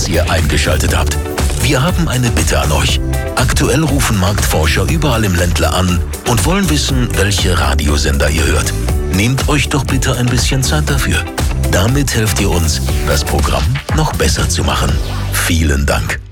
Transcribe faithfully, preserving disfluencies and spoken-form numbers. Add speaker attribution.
Speaker 1: ihr eingeschaltet habt. Wir haben eine Bitte an euch. Aktuell rufen Marktforscher überall im Ländle an und wollen wissen, welche Radiosender ihr hört. Nehmt euch doch bitte ein bisschen Zeit dafür. Damit helft ihr uns, das Programm noch besser zu machen. Vielen Dank.